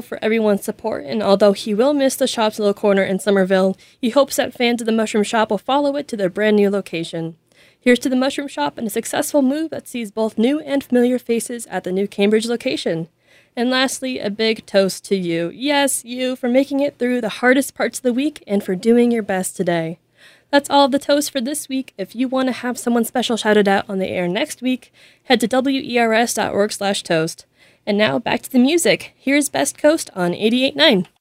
for everyone's support, and although he will miss the shop's little corner in Somerville, he hopes that fans of the Mushroom Shop will follow it to their brand new location. Here's to the Mushroom Shop and a successful move that sees both new and familiar faces at the new Cambridge location. And lastly, a big toast to you. Yes, you, for making it through the hardest parts of the week and for doing your best today. That's all of the toast for this week. If you want to have someone special shouted out on the air next week, head to wers.org/toast. And now back to the music. Here's Best Coast on 88.9.